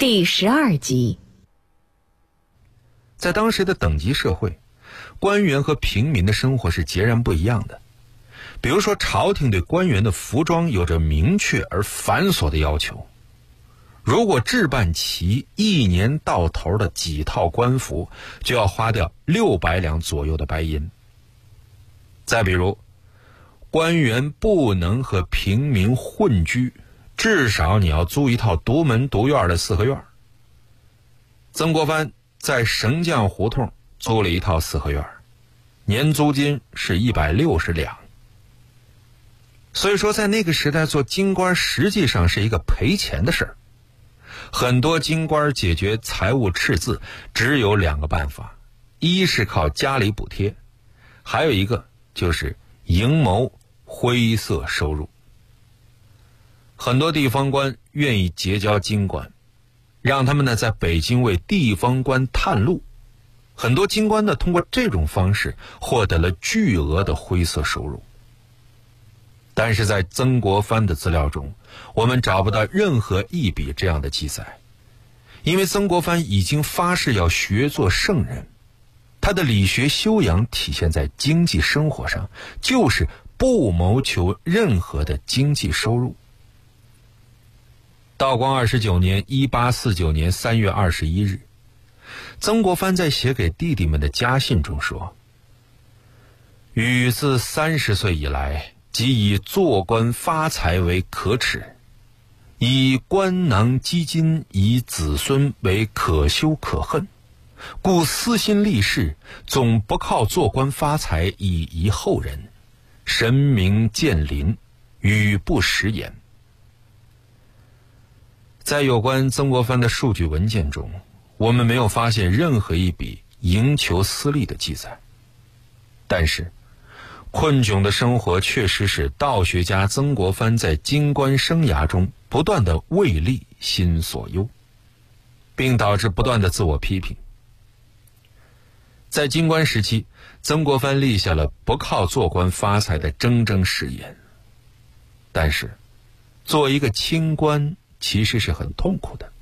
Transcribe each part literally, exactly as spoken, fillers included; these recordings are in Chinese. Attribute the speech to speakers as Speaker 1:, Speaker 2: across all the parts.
Speaker 1: 第十二集。
Speaker 2: 在当时的等级社会，官员和平民的生活是截然不一样的。比如说，朝廷对官员的服装有着明确而繁琐的要求，如果置办齐一年到头的几套官服，就要花掉六百两左右的白银。再比如，官员不能和平民混居，至少你要租一套独门独院的四合院。曾国藩在绳匠胡同租了一套四合院，年租金是一百六十两。所以说，在那个时代做京官实际上是一个赔钱的事儿。很多京官解决财务赤字只有两个办法，一是靠家里补贴，还有一个就是营谋灰色收入。很多地方官愿意结交京官，让他们呢在北京为地方官探路。很多京官呢通过这种方式获得了巨额的灰色收入。但是在曾国藩的资料中，我们找不到任何一笔这样的记载，因为曾国藩已经发誓要学做圣人，他的理学修养体现在经济生活上，就是不谋求任何的经济收入。道光二十九年一八四九年三月二十一日，曾国藩在写给弟弟们的家信中说：禹自三十岁以来，即以做官发财为可耻，以官囊积金以子孙为可羞可恨，故私心立事，总不靠做官发财以遗后人，神明见临，语不实言。在有关曾国藩的数据文件中，我们没有发现任何一笔营求私利的记载。但是困窘的生活确实使道学家曾国藩在京官生涯中不断的为利心所忧，并导致不断的自我批评。在京官时期，曾国藩立下了不靠做官发财的铮铮誓言。但是做一个清官其实是很痛苦的。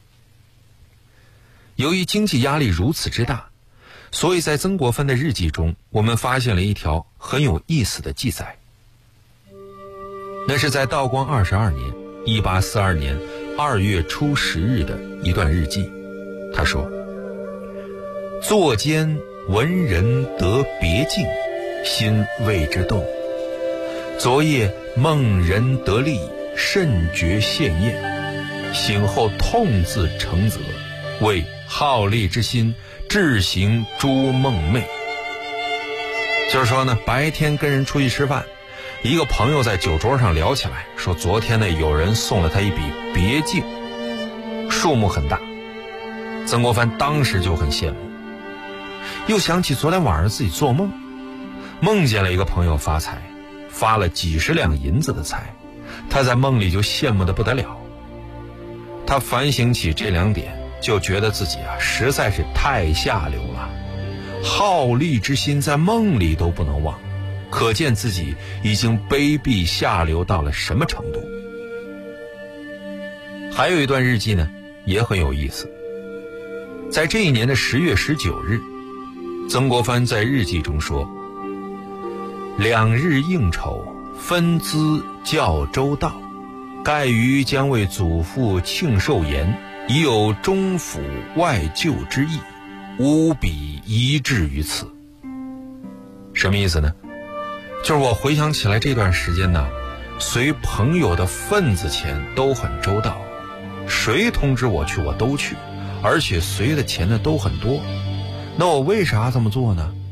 Speaker 2: 由于经济压力如此之大，所以在曾国藩的日记中，我们发现了一条很有意思的记载。那是在道光二十二年一八四二年二月初十日的一段日记。他说：作监闻人得别境，心为之动。昨夜梦人得利，甚觉羡艳。醒后痛自承责，为好利之心，致行诸梦寐。就是说呢，白天跟人出去吃饭，一个朋友在酒桌上聊起来，说昨天呢有人送了他一笔别境，数目很大。曾国藩当时就很羡慕，又想起昨天晚上自己做梦，梦见了一个朋友发财，发了几十两银子的财，他在梦里就羡慕得不得了。他反省起这两点，就觉得自己啊实在是太下流了，好利之心在梦里都不能忘，可见自己已经卑鄙下流到了什么程度。还有一段日记呢也很有意思。在这一年的十月十九日，曾国藩在日记中说：两日应酬，分资较周到，盖于将为祖父庆寿筵，已有中抚外救之意，无比一致于此。什么意思呢？就是我回想起来这段时间呢，随朋友的份子钱都很周到，谁通知我去我都去，而且随的钱呢都很多。那我为啥这么做呢？